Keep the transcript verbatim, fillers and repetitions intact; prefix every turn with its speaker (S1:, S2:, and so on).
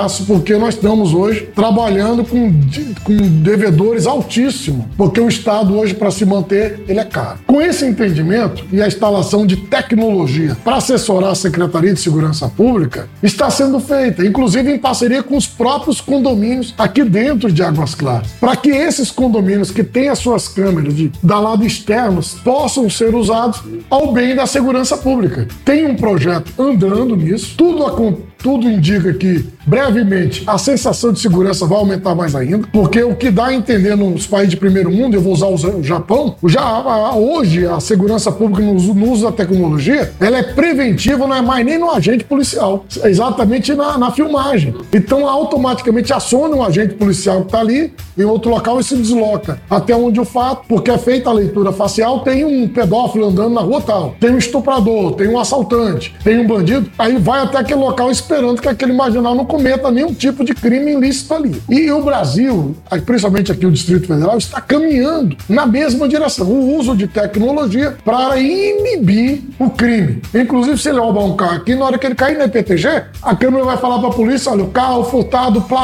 S1: braço, porque nós estamos hoje trabalhando com, com devedores altíssimos, porque o Estado hoje, para se manter, ele é caro. Com esse entendimento e a instalação de tecnologia para assessorar a Secretaria de Segurança Pública, está sendo feita, inclusive em parceria com os próprios condomínios aqui dentro de Águas Claras, para que esses condomínios que têm as suas câmeras de, da lado externos possam ser usados ao bem da segurança pública. Tem um projeto andando nisso, tudo acontece. Tudo indica que, brevemente, a sensação de segurança vai aumentar mais ainda, porque o que dá a entender nos países de primeiro mundo, eu vou usar o Japão, já, hoje a segurança pública no uso, no uso da tecnologia, ela é preventiva, não é mais nem no agente policial, é exatamente na, na filmagem. Então, automaticamente aciona um agente policial que está ali em outro local e se desloca até onde o fato, porque é feita a leitura facial, tem um pedófilo andando na rua tal, tem um estuprador, tem um assaltante, tem um bandido, aí vai até aquele local esperando que aquele marginal não cometa nenhum tipo de crime ilícito ali. E o Brasil, principalmente aqui o Distrito Federal, está caminhando na mesma direção, o uso de tecnologia para inibir o crime. Inclusive, se ele roubar um carro aqui, na hora que ele cair no I P T G, a câmera vai falar para a polícia, olha, o carro furtado,